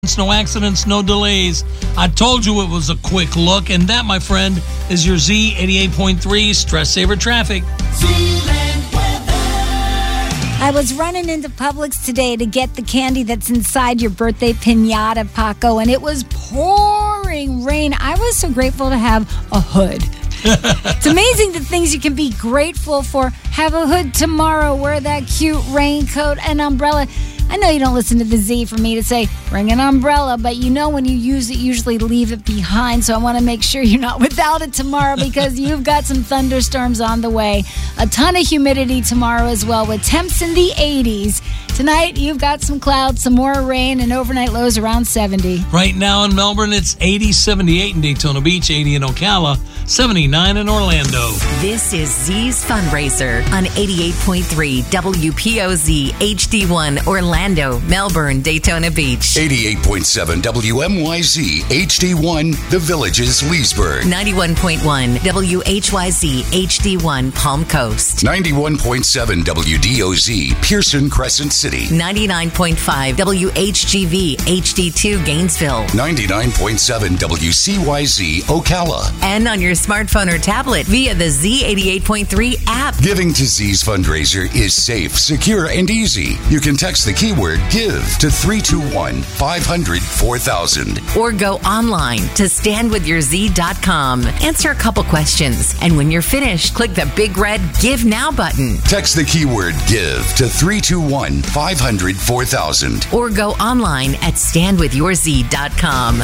No accidents, no delays. I told you it was a quick look, and that, my friend, is your Z88.3 Stress Saver Traffic. I was running into Publix today to get the candy that's inside your birthday piñata, Paco, and it was pouring rain. I was so grateful to have a hood. It's amazing the things you can be grateful for. Have a hood tomorrow, wear that cute raincoat and umbrella. I know you don't listen to the Z for me to say, bring an umbrella, but you know when you use it, usually leave it behind. So I want to make sure you're not without it tomorrow because you've got some thunderstorms on the way. A ton of humidity tomorrow as well with temps in the 80s. Tonight, you've got some clouds, some more rain, and overnight lows around 70. Right now in Melbourne, it's 80, 78 in Daytona Beach, 80 in Ocala, 79 in Orlando. This is Z's Fundraiser on 88.3 WPOZ HD1 Orlando, Melbourne, Daytona Beach. 88.7 WMYZ HD1 The Villages, Leesburg. 91.1 WHYZ HD1 Palm Coast. 91.7 WDOZ Pearson Crescent City. 99.5 WHGV HD2 Gainesville. 99.7 WCYZ Ocala. And on your smartphone or tablet via the Z88.3 app. Giving to Z's Fundraiser is safe, secure, and easy. You can text the keyword GIVE to 321-500-4000. Or go online to standwithyourz.com. Answer a couple questions. And when you're finished, click the big red Give Now button. Text the keyword GIVE to 321-500-4000. Or go online at standwithyourz.com.